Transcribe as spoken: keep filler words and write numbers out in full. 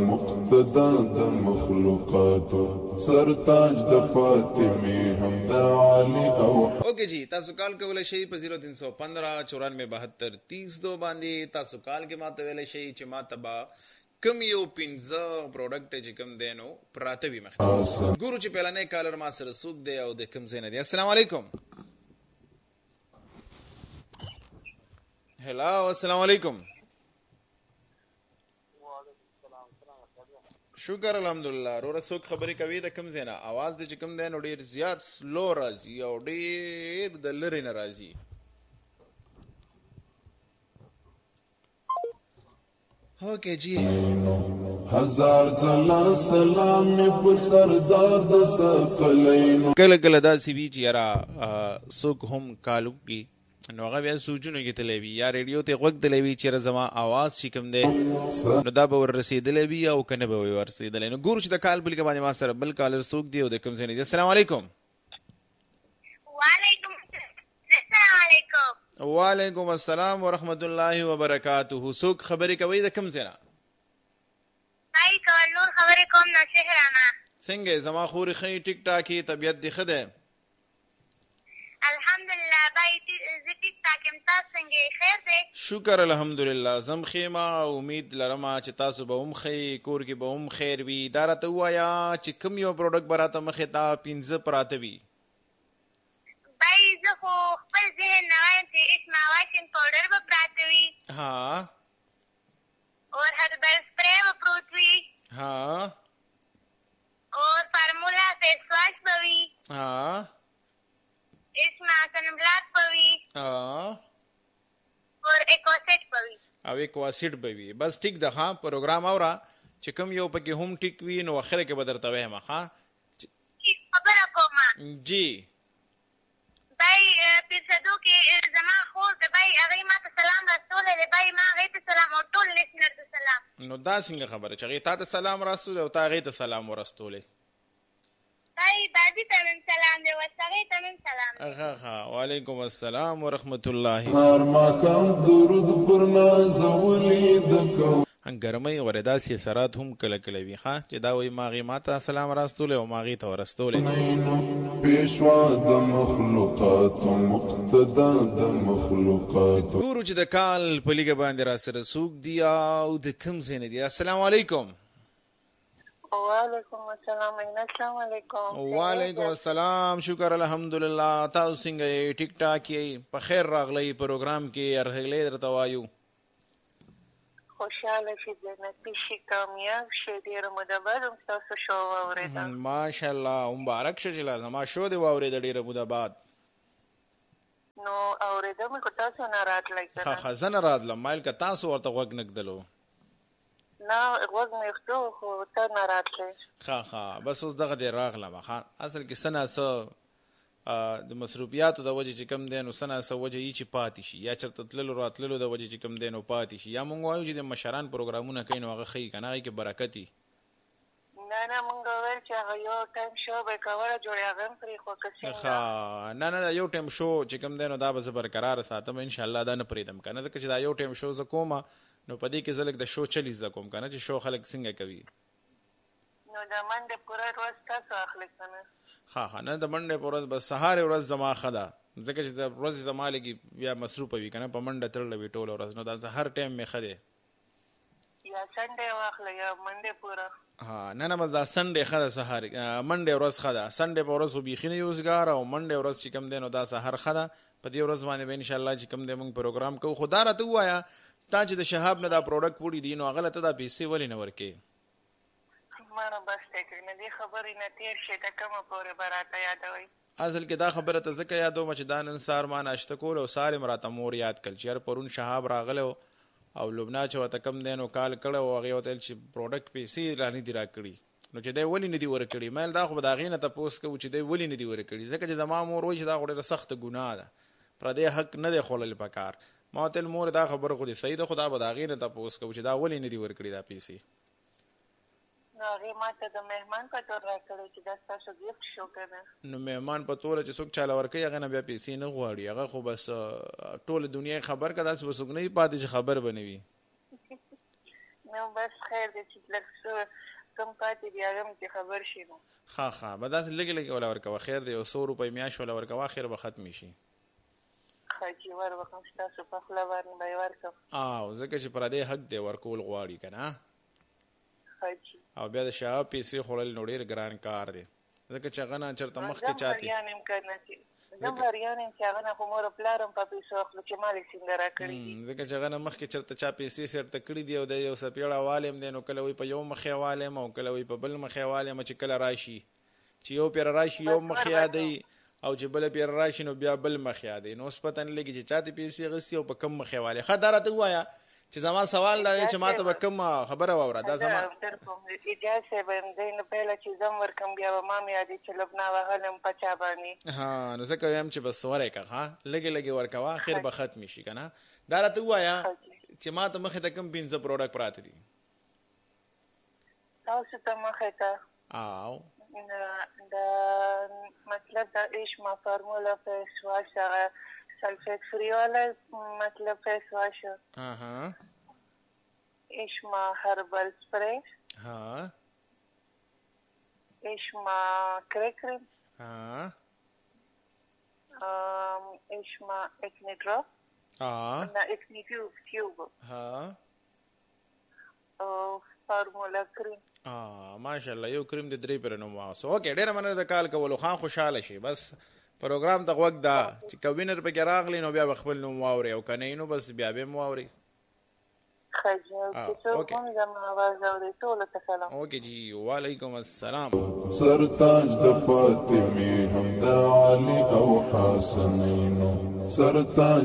مقتدا د مخلوقات سرتاج د فاطمه هم د علی او اوکے جی تاسو کال کولای شئ په صفر تین سو پندرہ چورانوے بہتر تیس دو باندې تاسو کال کې ماته ویلی شئ چې ما ته به کم یو پنځه پروډکټ چې کم دی نو پراته وي مخکې ګورو چې پهلنی کالر ما سره څوک دی او د کوم ځای نه دی. السلام علیکم. هلو السلام علیکم. شکر الحمدلله. رورا څوک خبرې کوي د کوم ځای نه؟ اواز دی چې کوم دی نو ډېر زیات سلو راځي او ډېر د لرې نه راځي. اوکے جی هزار زلا سلام پر سردار د سقلین. کله کله داسې وي چې یاره څوک هم کالو کې نو هغه بیا سوچونو کې تللی وي یا ریډیو ته غوږ تللی وي چې یاره زما اواز چې کوم دی نو دا به ور رسېدلی وي او که نه به وي ور رسېدلی. نو ګورو چې د کال بل کې باندې ما سره بل کالر څوک دی او د کوم ځای نه دی. السلام علیکم. وعلیکم السلام علیکم. وعلیکم السلام ورحمت الله وبرکاته. څوک خبرې کوي د کوم ځای نه؟ بای کول نور خبرې کوم نه شهرانه. څنګه زما خورې ښې ټیک ټاکې طبیعت دې ښه دی؟ الحمدلله بای زه ټیک ټاک یم. تاسو څنګه خیر دی؟ شکر الحمدلله. زم ښه یم او امید لرمه چې تاسو به هم ښه کور کې به هم خیر وي. دا راته ووایه چې کوم یو پروډکټ به راته مخې ته پنځه پراته وي؟ بای زه خو خپل ذهن نه وایم چې اسما واشنګ پاوډر به پراته وي ها اور هربل سپری به پروت وي ها اور فارمولا فیس واش به وي ها اسما سنبلاک به وي ها اور ایکوسیټ به وي او ایکواسیډ به وي. بس ټیک ده. ها پروګرام اورا چې کوم یو پکې هم ټیک وي نو اخره کې به درته وایم. ها خبره کومه جی بای پیرسدو کې زما خور د بای هغې ما ته سلام راستولی دی. بای ما هغې ته سلام او ټول لیسنر ته سلام. نو دا څنګه خبره چې هغې تا ته سلام راستولی او تا هغې ته سلام ورستولی؟ بای بازي ته مې سلام دی ورته هغې ته مې سلام دی. ښه ښه وعلیکم السلام ورحمت الله. هر ماښام درود پر نازولي د کو ګرمۍ ورې داسې سرات هم کله کله وي ښه چې دا وایي ما هغې ما ته سلام راستولی او ما هغې ته ورستولی. پیشوا د مخلوقات مقتدا د مخلوقات. ګورو چې د کال په لیګه باندې را سره څوک دي او د کوم ځای نه دي. السلام علیکم. وعلیکم السلام. السلام علیکم. وعلیکم السلام. شکر الحمدلله. تاسو څنګه یې؟ ټیک ټاک یې؟ په خیر راغلی پروګرام کې ارهغلی درته وایو. خوشحاله شي جنتي شي کامیاب شي. ډېره موده بعد هم ستاسو شو واورېدم. ماشاءالله مبارک شه چې لا زما شو دې واورېده ډېره موده بعد. نو اورېدم خو تاسو نه راتلی که ښه ښه زه نه راتلم مایل که تاسو ورته غوږ نه ږدلو. نه غوږ مې ږدو خو ته نه راتلی. ښه ښه بس اوس دغه دې راغلم. ښه اصل کې څه نه څه د مصروفیاتو د وجې چې کم دی نو څه نه څه وجه یي چې پاتې شي یا چېرته تللو راتللو د وجې چې کم دی نو پاتې شي یا مونږ وایو چې د مشران پروګرامونه کوي نو هغه ښیي که نه هغې کې برکت وي. نه نه مونږ ویل چې هغه یو ټایم شو به یې کوله جوړې هغه هم پرېښوه که څنګه. ښه نه نه دا یو ټایم شو چې کوم دی نو دا به زه برقراره ساتم انشاءالله دا نه پرېږدم که نه ځکه چې دا یو ټایم شو زه کومه نو په دې کې زه لږ د شو چلی زده کوم که نه چې شو خلک څنګه کوي. نو د منډې پوره ورځ تاسو اخلئ که نه؟ ښه ښه نه د منډې په ورځ بس سهار ورځ زما ښه ده ځکه چې د ورځې زما لږې بیا مصروفه وي که نه په منډه تړله وي ټوله ورځ نو دا سهار ټایم مې ښه دی. یا سنډې واخلئ یا منډې پوره. ها نه نه بس دا سنډې ښه ده سهار منډې ورځ ښه ده. سنډې په ورځ خو بیخي نه یوزګار او منډې ورځ چې کوم دی نو دا سهار ښه ده. په دې ورځ باندې به انشاءالله چې کوم دی موږ پروګرام کوو. خو دا راته ووایه تا چې د شهاب نه دا پروډکټ وړي دي نو هغه له ته دا پیسې ولې نه ورکوې؟ ما نه بس دی که نه دې خبرې نه تېر شي ته کومه پورې به راته یادوئ؟ اصل کې دا خبره ته ځکه یادوم چې دا نن سهار ما ناشته کول او سهار یې راته مور یاد کړل چې یار پرون شهاب راغلی او لبنا چې ورته کم دی نو کال کړی او هغې ورته ویل چې پروډکټ پیسې را نه دي راکړي نو چې دی ولې نه دي ورکړي. ما ویل دا خو به د هغې نه تپوس کوو چې دی ولې نه دي ورکړي ځکه چې زما مور وایي چې دا خو ډېره سخته ګناه ده پردی حق نه دی خوړل پکار. ما ورته ویل مور دا خبره خو دې صحیح ده خو دا به د هغې نه تپوس کوو چې دا ولې نه دي ورکړي دا پیسې. نو هغې ما ته د مهمان په طور راکړی چې دا ستاسو ګفټ شو که نه. نو مهمان په توره چې څوک چاله ورکوي هغه نه بیا پیسې نه غواړي هغه خو بس ټوله دنیا خبر که داسې به څوک نه وي پاتې چې خبر به نه وي. نو بس خیر دی چې لږ څه کم پاتې دی هغه مې خبر شي نو ښه ښه به داسې لږې لږې وله ورکوه خیر دی یو څو روپۍ میاشت وله ورکوه خیر به ختمې شي ښه چې ور وکړم ستاسو په خوله باندې به یې ورکړم او ځکه چې پردی حق دی ورکول غواړي که نه ښه چې او بیا د شاه پیسې خوړل نو ډېر ګران کار دی ځکه چې هغه نه چېرته مخکې چاته زه یم که نه چې زه بریان یم چې هغه نه خو مور پلار هم په پیسو اخلو چې ما دې څنګه راکړي دي ځکه چې هغه نه مخکې چېرته چا پیسې سېرته کړي دي او د یو څپېړه والیم دی نو کله وایي په یو مخ یې والیم او کله وایي په بل مخ یې والیم چې کله راشي چې یو پیره راشي یو مخ یادوي او چې بله پیره راشي نو بیا بل مخ یادوي نو اوس پته نه لګي چې چا دې پیسې اخېستي او په کم مخ یې والي ښه دا راته ووایه چې زما سوال دا دی چې ما ته به کومه خبره واوره دا زما اجازه به دی نو پهله چې زه م ورکړم بیا به ما مې یادوي چې لبنا وهلم په چا باندې ها نو ځکه وایم چې بس ورکړه ښه لږې لږې ورکوه خیر به ختمې شي که نه دا راته ووایه چې ما ته مخې ته کوم پنځه پروډکټ پراته دي تاسو ته مخې ته او د مطلب د ایشما فارمولا فیس واش هغه سلفیت فری والا مطلب فیس واش اها ایشما هربل سپری ها ایشما کریکریم ها ایشما اکنی ډراپ ها نه اکنی ټیوب ټیوب ها او فارمولا کریم اه ماشاءالله یو کریم د درې پیره نوم واوسو اوکې ډېره مننه د کال کولو خان خوشحاله شي بس پروګرام ته غوږ ده چې که وینر پکې راغلی نو بیا به خپل نوم واوري او که نه نو بس بیا به م واوري اوکې جی وعلیکم السلام سرتاج د فاطمه هم د علي او حسنینو سرتاج